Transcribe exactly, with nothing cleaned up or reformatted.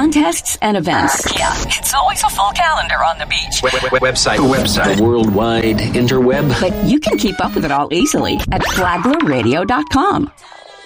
contests, and events. Uh, yeah, it's always a full calendar on the beach. Website. Website. The worldwide interweb. But you can keep up with it all easily at flagler radio dot com.